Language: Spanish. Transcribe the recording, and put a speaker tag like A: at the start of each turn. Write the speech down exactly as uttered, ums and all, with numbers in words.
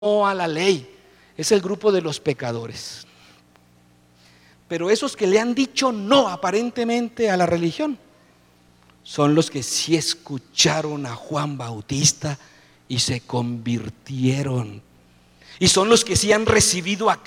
A: no a la ley, es el grupo de los pecadores. Pero esos que le han dicho no aparentemente a la religión son los que sí escucharon a Juan Bautista y se convirtieron. Y son los que sí han recibido a